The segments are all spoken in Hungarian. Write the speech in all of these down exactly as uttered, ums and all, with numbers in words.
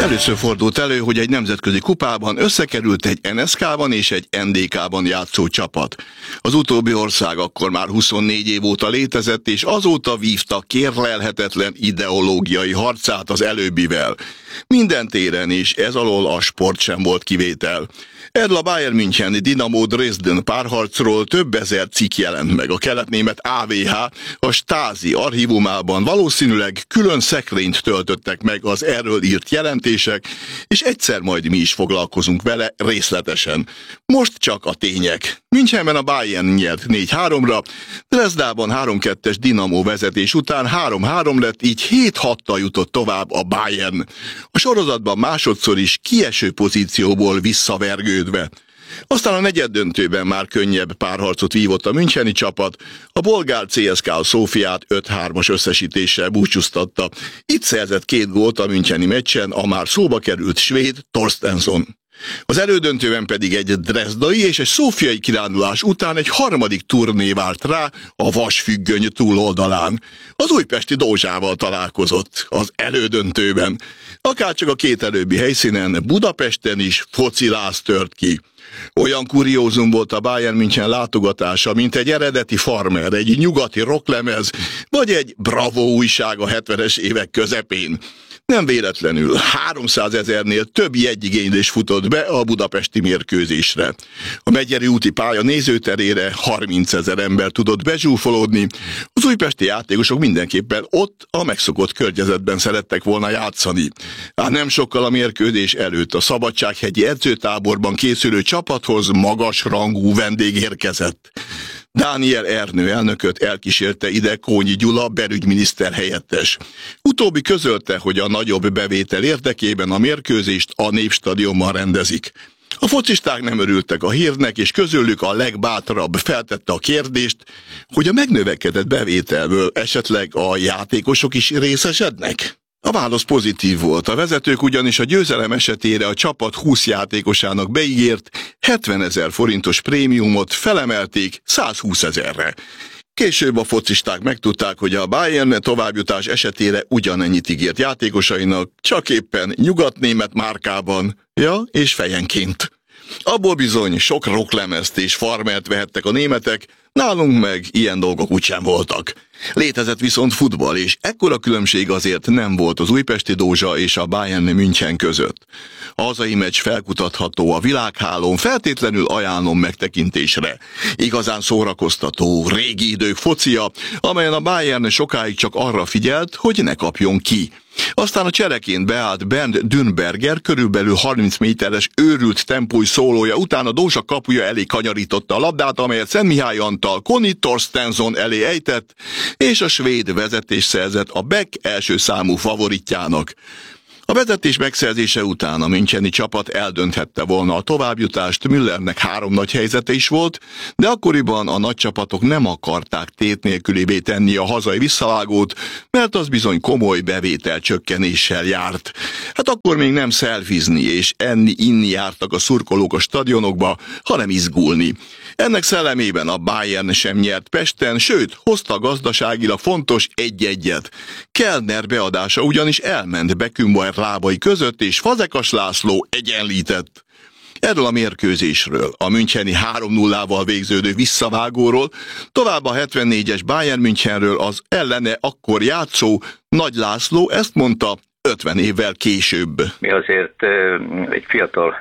Először fordult elő, hogy egy nemzetközi kupában összekerült egy en es ká-ban és egy en dé ká-ban játszó csapat. Az utóbbi ország akkor már huszonnégy év óta létezett, és azóta vívta kérlelhetetlen ideológiai harcát az előbbivel. Minden téren is, ez alól a sport sem volt kivétel. Erről a Bayern München Dinamo Dresden párharcról több ezer cikk jelent meg a keletnémet á vé há, a Stasi archívumában, valószínűleg külön szekrényt töltöttek meg az erről írt jelentések, és egyszer majd mi is foglalkozunk vele részletesen. Most csak a tények. Münchenben a Bayern nyert négy háromra, Dresdában három kettes Dinamo vezetés után három három lett, így hét hattal jutott tovább a Bayern. A sorozatban másodszor is kieső pozícióból visszavergődve. Aztán a negyeddöntőben már könnyebb párharcot vívott a müncheni csapat, a bolgár cé es ká Szófiát öt hármas összesítéssel búcsúztatta. Itt szerzett két gólt a müncheni meccsen a már szóba került svéd Torstensson. Az elődöntőben pedig egy drezdai és egy szófiai kirándulás után egy harmadik turné várt rá a vasfüggöny túloldalán. Az újpesti Dózsával találkozott az elődöntőben. Akárcsak a két előbbi helyszínen, Budapesten is fociláz tört ki. Olyan kuriózum volt a Bayern München látogatása, mint egy eredeti farmer, egy nyugati rocklemez, vagy egy Bravo újság a hetvenes évek közepén. Nem véletlenül háromszázezernél több jegyigénylés futott be a budapesti mérkőzésre. A Megyeri úti pálya nézőterére harmincezer ember tudott bezsúfolódni, az újpesti játékosok mindenképpen ott a megszokott környezetben szerettek volna játszani. Ám nem sokkal a mérkőzés előtt a Szabadsághegyi edzőtáborban készülő csapathoz magas rangú vendég érkezett. Dániel Ernő elnököt elkísérte ide Kónyi Gyula belügyminiszter helyettes. Utóbbi közölte, hogy a nagyobb bevétel érdekében a mérkőzést a Népstadionban rendezik. A focisták nem örültek a hírnek, és közülük a legbátrabb feltette a kérdést, hogy a megnövekedett bevételből esetleg a játékosok is részesednek. A válasz pozitív volt, a vezetők ugyanis a győzelem esetére a csapat húsz játékosának beígért hetvenezer forintos prémiumot felemelték százhúszezerre. Később a focisták megtudták, hogy a Bayern továbbjutás esetére ugyanennyit ígért játékosainak, csak éppen nyugatnémet márkában, ja, és fejenként. Abból bizony sok rocklemezt és farmert vehettek a németek, nálunk meg ilyen dolgok úgysem voltak. Létezett viszont futball, és ekkora különbség azért nem volt az újpesti Dózsa és a Bayern München között. A hazai meccs felkutatható a világhálón, feltétlenül ajánlom megtekintésre. Igazán szórakoztató, régi idők focia, amelyen a Bayern sokáig csak arra figyelt, hogy ne kapjon ki. Aztán a csereként beállt Bernd Dünberger körülbelül harminc méteres őrült tempói szólója után a Dózsa kapuja elé kanyarította a labdát, amelyet Szentmihály Antal Conny Torstensson elé ejtett, és a svéd vezetés szerzett a Beck első számú favoritjának. A vezetés megszerzése után a müncheni csapat eldönthette volna a továbbjutást, Müllernek három nagy helyzete is volt, de akkoriban a nagy csapatok nem akarták tét nélkülivé tenni a hazai visszavágót, mert az bizony komoly bevételcsökkenéssel járt. Hát akkor még nem szelfizni és enni-inni jártak a szurkolók a stadionokba, hanem izgulni. Ennek szellemében a Bayern sem nyert Pesten, sőt, hozta gazdaságilag fontos egy-egyet. Kellner beadása ugyanis elment Beckenbauer lábai között, és Fazekas László egyenlített. Erről a mérkőzésről, a müncheni három nullával végződő visszavágóról, tovább a hetvennégyes Bayern Münchenről az ellene akkor játszó Nagy László ezt mondta ötven évvel később. Mi azért egy fiatal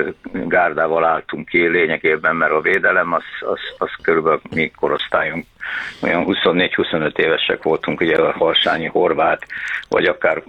gárdával álltunk ki lényegében, mert a védelem az, az, az körülbelül mi korosztályunk. Olyan huszonnégy-huszonöt évesek voltunk, ugye a Harsányi Horváth, vagy akár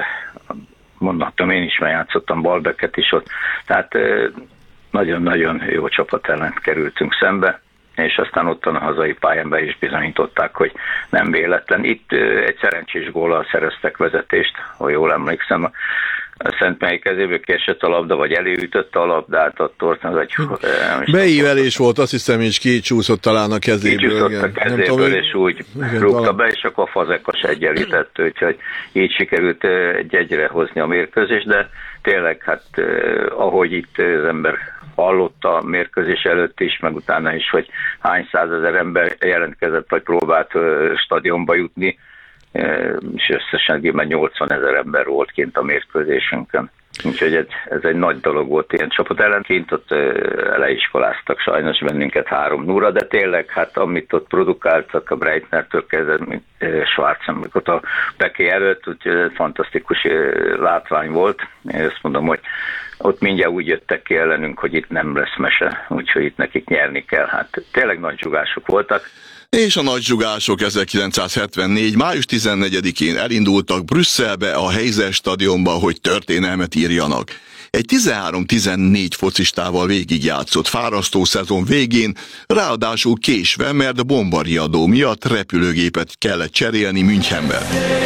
mondhatom, én is már játszottam Balbeket is ott, tehát nagyon-nagyon jó csapat ellen kerültünk szembe, és aztán ott a hazai pályán be is bizonyították, hogy nem véletlen. Itt egy szerencsés góllal szereztek vezetést, ha jól emlékszem, a Szentmely kezéből kiesett a labda, vagy előütötte a labdát, attól az egy... Beívelés volt, azt hiszem, és kicsúszott talán a kezéből. Kicsúszott a kezéből, tudom, és úgy igen, rúgta valami be, és akkor a Fazekas egyenlített, úgyhogy így sikerült egy egyre hozni a mérkőzést, de tényleg, hát ahogy itt az ember hallotta a mérkőzés előtt is, meg utána is, hogy hány százezer ember jelentkezett, vagy próbált stadionba jutni, és összesen nyolcvanezer ember volt kint a mérkőzésünkön. Úgyhogy ez, ez egy nagy dolog volt ilyen csapat ellenként, ott leiskoláztak sajnos bennünket három nulla, de tényleg, hát amit ott produkáltak a Breitnertől kezdve, Schwarzenberg ott a Peké előtt, úgyhogy ez fantasztikus látvány volt. Én azt mondom, hogy ott mindjárt úgy jöttek ki ellenünk, hogy itt nem lesz mese, úgyhogy itt nekik nyerni kell. Hát tényleg nagy zsugások voltak. És a nagy zsugások ezerkilencszázhetvennégy. május tizennegyedikén elindultak Brüsszelbe, a Heysel stadionba, hogy történelmet írjanak. Egy tizenhárom tizennégy focistával végigjátszott fárasztó szezon végén, ráadásul késve, mert bombariadó miatt repülőgépet kellett cserélni Münchenben.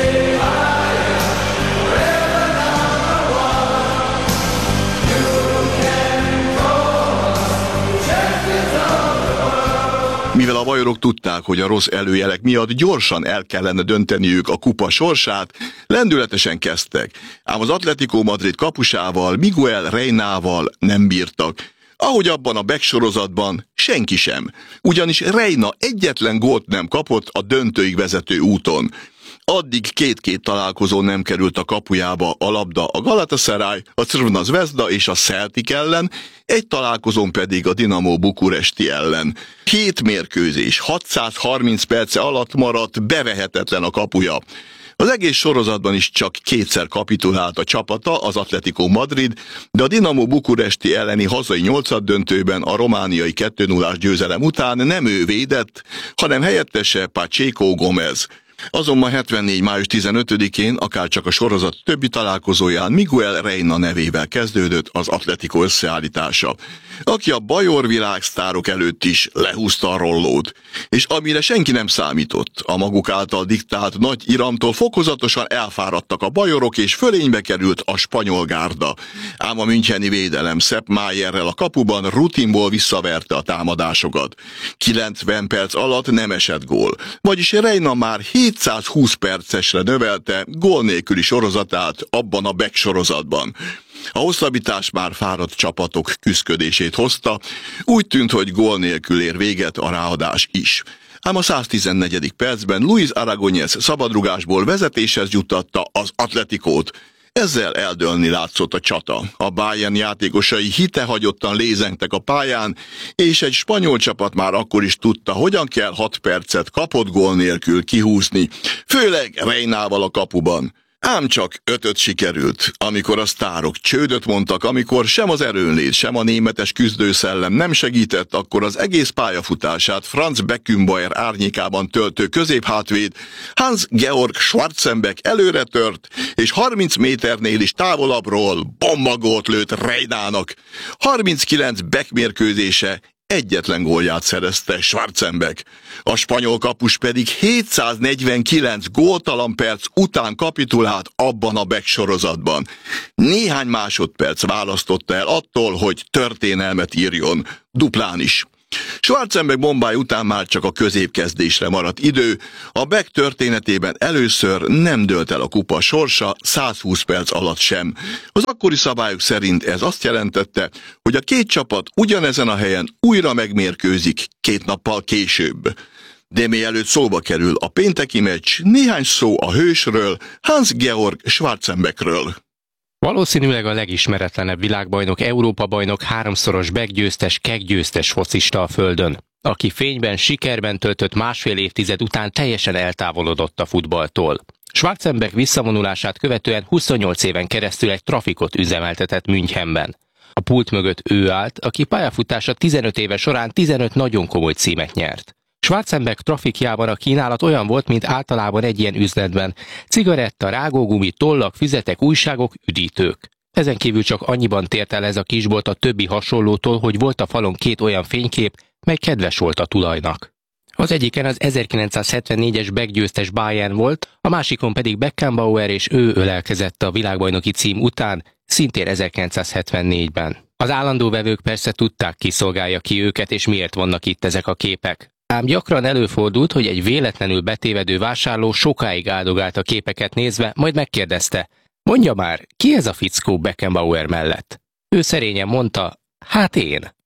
Mivel a bajorok tudták, hogy a rossz előjelek miatt gyorsan el kellene dönteniük a kupa sorsát, lendületesen kezdtek, ám az Atlético Madrid kapusával, Miguel Reynával nem bírtak. Ahogy abban a Beck sorozatban, senki sem, ugyanis Reyna egyetlen gólt nem kapott a döntőig vezető úton. Addig két-két találkozón nem került a kapujába a labda a Galatasaray, a Crvena Zvezda és a Celtic ellen, egy találkozón pedig a Dinamo Bukuresti ellen. Hét mérkőzés, hatszázharminc perce alatt maradt bevehetetlen a kapuja. Az egész sorozatban is csak kétszer kapitulált a csapata, az Atlético Madrid, de a Dinamo Bukuresti elleni hazai nyolcaddöntőben a romániai kettő nullás győzelem után nem ő védett, hanem helyettese Pacheco Gomez. Azonban hetvennégy. május tizenötödikén, akárcsak a sorozat többi találkozóján Miguel Reyna nevével kezdődött az Atlético összeállítása, aki a bajor világsztárok előtt is lehúzta a rollót. És amire senki nem számított, a maguk által diktált nagy iramtól fokozatosan elfáradtak a bajorok, és fölénybe került a spanyol gárda. Ám a müncheni védelem Sepp Mayerrel a kapuban rutinból visszaverte a támadásokat. kilencven perc alatt nem esett gól, vagyis Reyna már hétszázhúsz percesre növelte gól nélküli sorozatát abban a Beck sorozatban. A hosszabbítás már fáradt csapatok küszködését hozta, úgy tűnt, hogy gól nélkül ér véget a ráadás is. Ám a száztizennegyedik percben Luis Aragonés szabadrugásból vezetéshez juttatta az Atleticót. Ezzel eldőlni látszott a csata. A Bayern játékosai hitehagyottan lézengtek a pályán, és egy spanyol csapat már akkor is tudta, hogyan kell hat percet kapott gól nélkül kihúzni, főleg Reynával a kapuban. Ám csak ötöt sikerült, amikor a sztárok csődöt mondtak, amikor sem az erőnlét, sem a németes küzdőszellem nem segített, akkor az egész pályafutását Franz Beckenbauer árnyékában töltő középhátvéd Hans-Georg Schwarzenbeck előre tört, és harminc méternél is távolabbról bombagót lőtt Reynának. harminckilenc Beck mérkőzése egyetlen gólját szerezte Schwarzenbeck. A spanyol kapus pedig hétszáznegyvenkilenc góltalan perc után kapitulált abban a Beck sorozatban. Néhány másodperc választotta el attól, hogy történelmet írjon, duplán is. Schwarzenbeck bombái után már csak a középkezdésre maradt idő, a Beck történetében először nem dőlt el a kupa sorsa százhúsz perc alatt sem. Az akkori szabályok szerint ez azt jelentette, hogy a két csapat ugyanezen a helyen újra megmérkőzik két nappal később. De mielőtt szóba kerül a pénteki meccs, néhány szó a hősről, Hans-Georg Schwarzenbeckről. Valószínűleg a legismeretlenebb világbajnok, Európa-bajnok, háromszoros Beck-győztes, Keck-győztes focista a földön, aki fényben, sikerben töltött másfél évtized után teljesen eltávolodott a futballtól. Schwarzenbeck visszavonulását követően huszonnyolc éven keresztül egy trafikot üzemeltetett Münchenben. A pult mögött ő állt, aki pályafutása tizenöt éve során tizenöt nagyon komoly címet nyert. Schwarzenbeck trafikjában a kínálat olyan volt, mint általában egy ilyen üzletben. Cigaretta, rágógumi, tollak, füzetek, újságok, üdítők. Ezen kívül csak annyiban tért el ez a kisbolt a többi hasonlótól, hogy volt a falon két olyan fénykép, mely kedves volt a tulajnak. Az egyiken az ezerkilencszázhetvennégyes Beck-győztes Bayern volt, a másikon pedig Beckenbauer, és ő ölelkezett a világbajnoki cím után, szintén ezerkilencszázhetvennégyben. Az állandó vevők persze tudták, ki szolgálja ki őket, és miért vannak itt ezek a képek. Ám gyakran előfordult, hogy egy véletlenül betévedő vásárló sokáig áldogált a képeket nézve, majd megkérdezte, mondja már, ki ez a fickó Beckenbauer mellett? Ő szerényen mondta, hát én.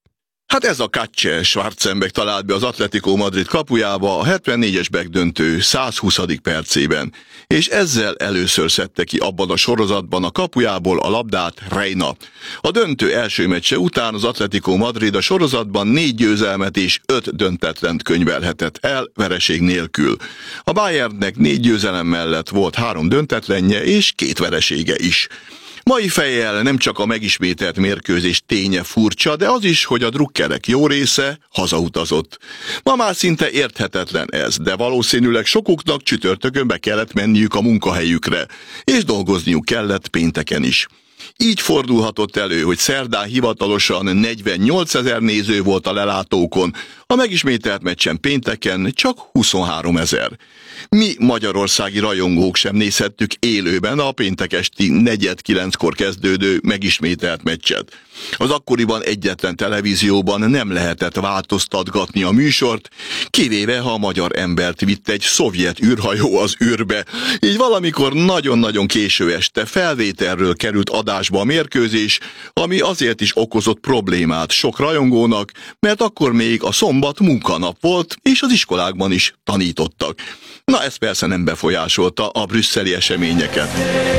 Hát ez a Katje Schwarzenbeck talált be az Atletico Madrid kapujába a hetvennégyes megdöntő százhuszadik percében, és ezzel először szedte ki abban a sorozatban a kapujából a labdát Reina. A döntő első meccse után az Atletico Madrid a sorozatban négy győzelmet és öt döntetlent könyvelhetett el vereség nélkül. A Bayernnek négy győzelem mellett volt három döntetlenje és két veresége is. Mai fejjel nem csak a megismételt mérkőzés ténye furcsa, de az is, hogy a drukkerek jó része hazautazott. Ma már szinte érthetetlen ez, de valószínűleg sokuknak csütörtökön be kellett menniük a munkahelyükre, és dolgozniuk kellett pénteken is. Így fordulhatott elő, hogy szerdán hivatalosan negyvennyolcezer néző volt a lelátókon, a megismételt meccsen pénteken csak huszonháromezer. Mi magyarországi rajongók sem nézhettük élőben a péntek esti negyed kilenckor kezdődő megismételt meccset. Az akkoriban egyetlen televízióban nem lehetett változtatgatni a műsort, kivéve ha a magyar embert vitt egy szovjet űrhajó az űrbe. Így valamikor nagyon-nagyon késő este felvételről került adásba a mérkőzés, ami azért is okozott problémát sok rajongónak, mert akkor még a szombat munkanap volt, és az iskolákban is tanítottak. Na, ez persze nem befolyásolta a brüsszeli eseményeket.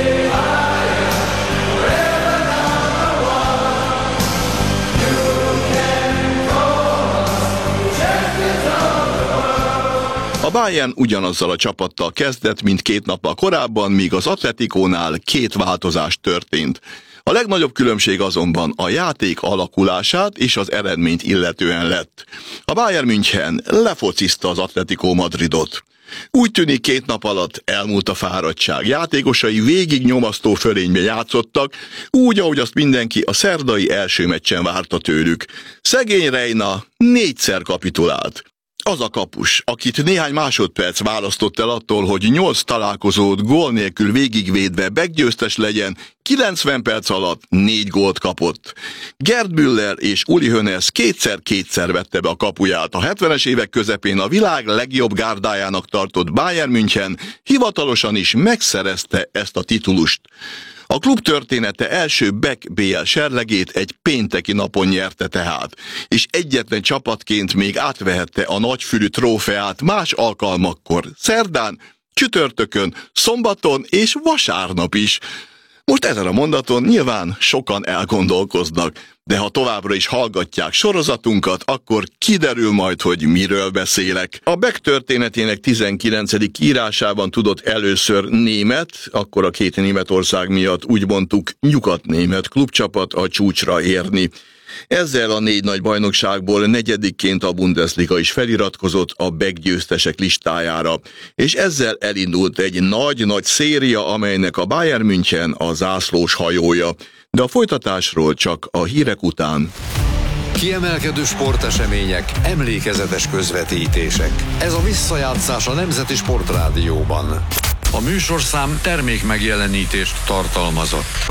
A Bayern ugyanazzal a csapattal kezdett, mint két nappal korábban, míg az Atleticónál két változás történt. A legnagyobb különbség azonban a játék alakulását és az eredményt illetően lett. A Bayern München lefocizta az Atletico Madridot. Úgy tűnik, két nap alatt elmúlt a fáradtság. Játékosai végig nyomasztó fölénybe játszottak, úgy, ahogy azt mindenki a szerdai első meccsen várta tőlük. Szegény Reina négyszer kapitulált. Az a kapus, akit néhány másodperc választott el attól, hogy nyolc találkozót gól nélkül végigvédve beggyőztes legyen, kilencven perc alatt négy gólt kapott. Gerd Müller és Uli Hoeneß kétszer-kétszer vette be a kapuját. A hetvenes évek közepén a világ legjobb gárdájának tartott Bayern München hivatalosan is megszerezte ezt a titulust. A klub története első Beck bé el serlegét egy pénteki napon nyerte tehát, és egyetlen csapatként még átvehette a nagyfülű trófeát más alkalmakkor, szerdán, csütörtökön, szombaton és vasárnap is. Most ezen a mondaton nyilván sokan elgondolkoznak, de ha továbbra is hallgatják sorozatunkat, akkor kiderül majd, hogy miről beszélek. A Beck történetének tizenkilencedik írásában tudott először német, akkor a két Németország miatt úgy mondtuk nyugat-német klubcsapat a csúcsra érni. Ezzel a négy nagy bajnokságból negyedikként a Bundesliga is feliratkozott a Beck győztesek listájára, és ezzel elindult egy nagy-nagy széria, amelynek a Bayern München a zászlós hajója. De a folytatásról csak a hírek után. Kiemelkedő sportesemények, emlékezetes közvetítések. Ez a visszajátszás a Nemzeti Sportrádióban. A műsorszám termék megjelenítést tartalmazott.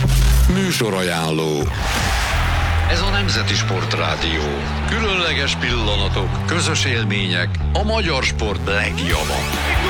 Műsorajánló. Ez a Nemzeti Sportrádió. Különleges pillanatok, közös élmények, a magyar sport legjava.